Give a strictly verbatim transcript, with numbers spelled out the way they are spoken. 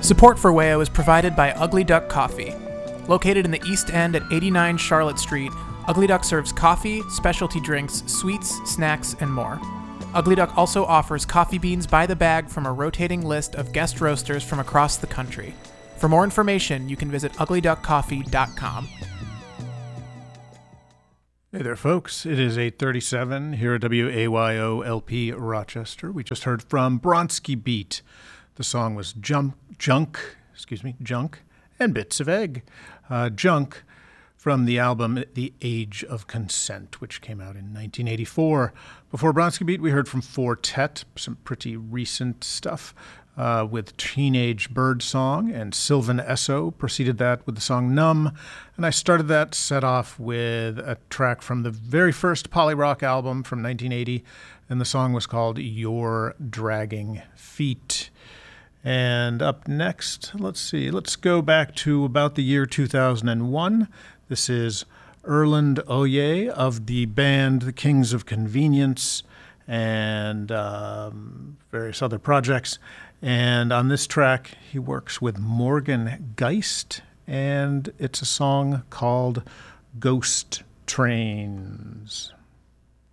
Support for W A O is provided by Ugly Duck Coffee. Located in the East End at eighty-nine Charlotte Street, Ugly Duck serves coffee, specialty drinks, sweets, snacks, and more. Ugly Duck also offers coffee beans by the bag from a rotating list of guest roasters from across the country. For more information, you can visit ugly duck coffee dot com. Hey there, folks. It is eight thirty-seven here at W A Y O L P Rochester. We just heard from Bronski Beat. The song was Jump, Junk, excuse me, Junk, and Bits of Egg. Uh, Junk from the album The Age of Consent, which came out in nineteen eighty-four. Before Bronski Beat, we heard from Four Tet, some pretty recent stuff uh, with Teenage Bird Song, and Sylvan Esso preceded that with the song Numb. And I started that set off with a track from the very first Polyrock album from nineteen eighty, and the song was called Your Dragging Feet. And up next, let's see, let's go back to about the year two thousand one. This is Erland Oye of the band The Kings of Convenience and um, various other projects. And on this track, he works with Morgan Geist, and it's a song called Ghost Trains.